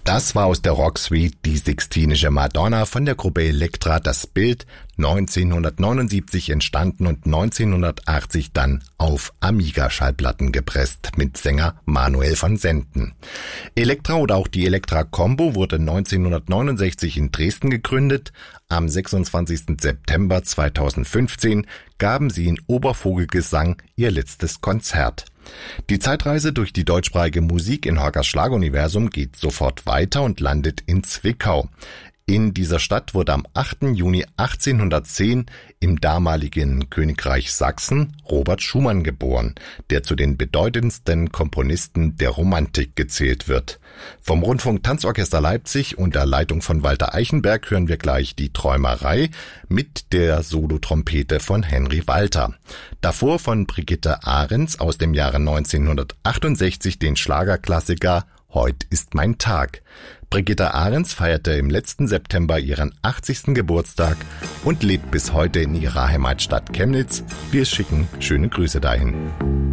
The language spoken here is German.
Das war aus der Rocksuite die Sixtinische Madonna von der Gruppe Elektra, das Bild, 1979 entstanden und 1980 dann auf Amiga-Schallplatten gepresst mit Sänger Manuel von Senden. Elektra oder auch die Elektra Combo wurde 1969 in Dresden gegründet. Am 26. September 2015 gaben sie in Obervogelgesang ihr letztes Konzert. Die Zeitreise durch die deutschsprachige Musik in Horkers Schlageruniversum geht sofort weiter und landet in Zwickau. In dieser Stadt wurde am 8. Juni 1810 im damaligen Königreich Sachsen Robert Schumann geboren, der zu den bedeutendsten Komponisten der Romantik gezählt wird. Vom Rundfunk Tanzorchester Leipzig unter Leitung von Walter Eichenberg hören wir gleich die Träumerei mit der Solotrompete von Henry Walter. Davor von Brigitte Ahrens aus dem Jahre 1968 den Schlagerklassiker Heut ist mein Tag. Brigitte Ahrens feierte im letzten September ihren 80. Geburtstag und lebt bis heute in ihrer Heimatstadt Chemnitz. Wir schicken schöne Grüße dahin.